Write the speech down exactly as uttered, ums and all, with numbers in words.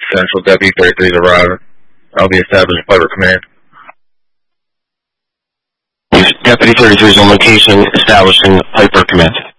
Central Deputy thirty-three to arrive. I'll be establishing Piper Command. Deputy thirty-three is on location, establishing Piper Command.